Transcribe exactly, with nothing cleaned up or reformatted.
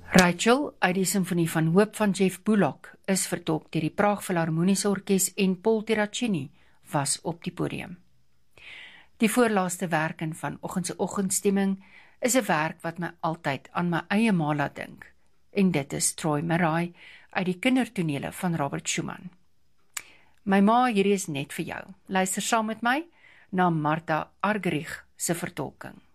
Rachel uit die Simfonie van Hoop van Jeff Bullock is vertolk deur die Praag Filharmoniese Orkees en Paul Terracini was op die podium. Die voorlaaste werken van Oggendse Oggendstemming is 'n werk wat my altyd aan my eie ma laat dink, en dit is Troy Murray uit die kindertonele van Robert Schumann. My ma, hierdie is net vir jou. Luister saam met my na Martha Argerich se vertolking.